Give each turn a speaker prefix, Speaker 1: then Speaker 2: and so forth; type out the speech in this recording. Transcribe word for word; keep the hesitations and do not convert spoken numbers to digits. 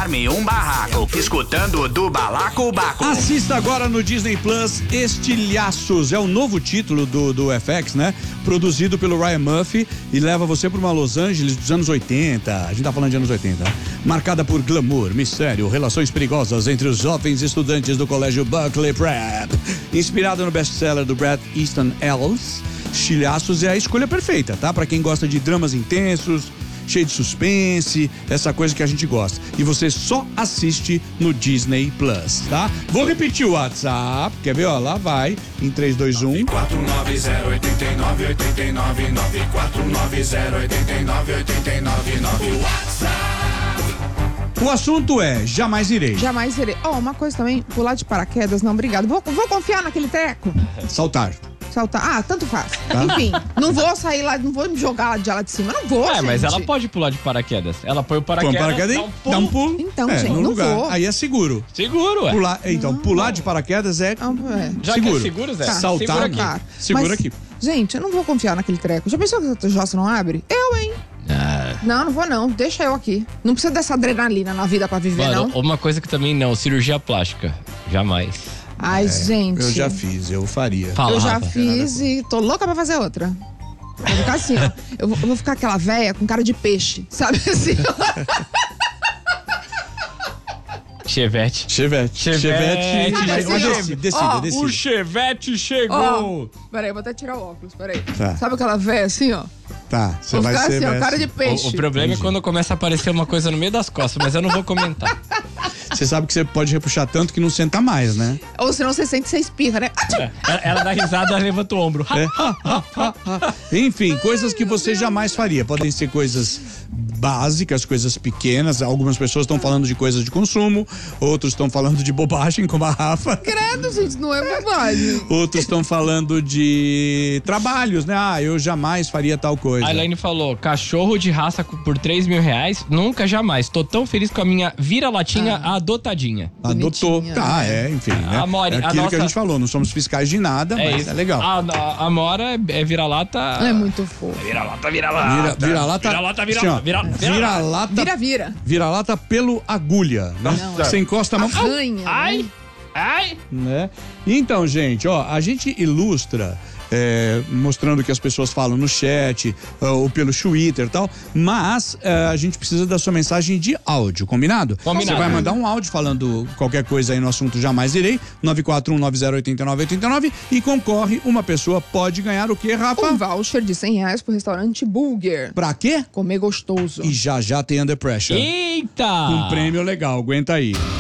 Speaker 1: arme um barraco, escutando do Balacobaco.
Speaker 2: Assista agora no Disney Plus Estilhaços, é o novo título do, do F X, né? Produzido pelo Ryan Murphy e leva você para uma Los Angeles dos anos oitenta, a gente tá falando de anos oitenta, né? Marcada por glamour, mistério, relações perigosas entre os jovens estudantes do colégio Buckley Prep. Inspirado no best-seller do Bret Easton Ellis, Estilhaços é a escolha perfeita, tá? Para quem gosta de dramas intensos, cheio de suspense, essa coisa que a gente gosta. E você só assiste no Disney Plus, tá? Vou repetir o WhatsApp, quer ver? Ó, lá vai, em três, dois, um.
Speaker 3: nove quatro nove zero oito nove oito nove nove quatro nove zero oito nove oito nove nove.
Speaker 2: O assunto é Jamais Irei.
Speaker 4: Jamais irei. Ó, oh, uma coisa também, pular de paraquedas, não, obrigado. Vou, vou confiar naquele treco?
Speaker 2: Saltar.
Speaker 4: Saltar. Ah, tanto faz.
Speaker 2: Tá.
Speaker 4: Enfim, não vou sair lá, não vou me jogar de lá de cima, não vou,
Speaker 5: É,
Speaker 4: gente.
Speaker 5: mas ela pode pular de paraquedas. Ela põe o paraquedas,
Speaker 2: Põe paraquedas
Speaker 5: dá
Speaker 2: e
Speaker 5: um pulo.
Speaker 2: dá um pulo.
Speaker 4: Então,
Speaker 2: é,
Speaker 4: gente,
Speaker 2: no
Speaker 4: não
Speaker 2: lugar.
Speaker 4: vou.
Speaker 2: Aí é seguro.
Speaker 5: Seguro, ué.
Speaker 2: Pular, então,
Speaker 4: Não,
Speaker 2: pular
Speaker 4: não.
Speaker 2: de paraquedas é
Speaker 4: Ah, é.
Speaker 5: Já
Speaker 2: seguro.
Speaker 5: que é seguro, Zé.
Speaker 4: Tá.
Speaker 2: Saltar,
Speaker 5: Segura aqui.
Speaker 4: Tá.
Speaker 2: Segura
Speaker 4: Mas,
Speaker 2: aqui.
Speaker 4: Gente, eu não vou confiar naquele treco. Já pensou que a T J não abre? Eu, hein?
Speaker 5: Ah.
Speaker 4: Não, não vou não. Deixa eu aqui. Não precisa dessa adrenalina na vida pra viver,
Speaker 5: Mano,
Speaker 4: não.
Speaker 5: uma coisa que também não, cirurgia plástica. Jamais.
Speaker 4: Ai, gente.
Speaker 2: Eu já fiz, eu faria.
Speaker 5: Fala,
Speaker 4: Eu já
Speaker 5: Rafa.
Speaker 4: fiz e tô louca pra fazer outra. Vou ficar assim, ó. Eu vou, eu vou ficar aquela véia com cara de peixe, sabe assim?
Speaker 5: Chevette.
Speaker 2: Chevette.
Speaker 5: Chevette.
Speaker 2: mas
Speaker 4: Assim, ó.
Speaker 2: decida, decida,
Speaker 4: Ó,
Speaker 2: decida.
Speaker 5: O Chevette
Speaker 4: Ó,
Speaker 5: chegou.
Speaker 4: peraí, eu vou até tirar o óculos, peraí.
Speaker 2: Tá.
Speaker 4: Sabe aquela véia assim, ó?
Speaker 2: Tá, você
Speaker 4: Vou
Speaker 2: vai
Speaker 4: ficar
Speaker 2: ser...
Speaker 4: assim, ó,
Speaker 2: vai
Speaker 4: cara
Speaker 2: ser-
Speaker 4: de peixe.
Speaker 5: O, o problema é quando começa a aparecer uma coisa no meio das costas, mas eu não vou comentar.
Speaker 2: Você sabe que você pode repuxar tanto que não senta mais, né?
Speaker 4: Ou senão você sente, você espirra, né? Atchim!
Speaker 5: Ela, ela dá risada, ela levanta o ombro.
Speaker 2: É. Enfim, coisas que você jamais faria. Podem ser coisas básicas, coisas pequenas. Algumas pessoas estão falando de coisas de consumo, outros estão falando de bobagem, como a Rafa.
Speaker 4: Credo, gente, não é bobagem.
Speaker 2: Outros estão falando de trabalhos, né? Ah, eu jamais faria tal coisa.
Speaker 5: A Elaine falou, cachorro de raça por três mil reais? Nunca, jamais. Tô tão feliz com a minha vira-latinha adotadinha.
Speaker 2: Adotou.
Speaker 4: Bonitinha,
Speaker 2: Tá,
Speaker 4: né?
Speaker 2: é, enfim. Né?
Speaker 5: A Mori-
Speaker 2: é
Speaker 5: a
Speaker 2: aquilo
Speaker 5: nossa-
Speaker 2: que a gente falou, não somos fiscais de nada, mas
Speaker 5: isso.
Speaker 2: é legal.
Speaker 5: A, a, a Mora é, é vira-lata...
Speaker 4: É muito fofo.
Speaker 5: Vira-lata,
Speaker 2: Vira,
Speaker 5: vira-lata.
Speaker 2: vira-lata.
Speaker 5: Vira-lata,
Speaker 2: assim, ó,
Speaker 5: vira-lata. Vira,
Speaker 2: Vira-lata.
Speaker 4: Vira, vira.
Speaker 2: Vira-lata pelo agulha. Né?
Speaker 4: Não.
Speaker 2: Você encosta a mão.
Speaker 4: Arranha.
Speaker 5: Ai,
Speaker 4: né?
Speaker 5: ai.
Speaker 2: Né? Então, gente, ó, a gente ilustra. É, mostrando o que as pessoas falam no chat uh, ou pelo Twitter e tal, mas uh, a gente precisa da sua mensagem de áudio, combinado?
Speaker 5: Combinado.
Speaker 2: Você vai mandar um áudio falando qualquer coisa aí no assunto Jamais Irei, nove quatro um nove zero oito nove oito nove, e concorre, uma pessoa pode ganhar o quê, Rafa?
Speaker 4: Um voucher de cem reais pro restaurante Burger.
Speaker 2: Pra quê?
Speaker 4: Comer gostoso.
Speaker 2: E já já tem Under Pressure.
Speaker 5: Eita!
Speaker 2: Um prêmio legal, aguenta aí.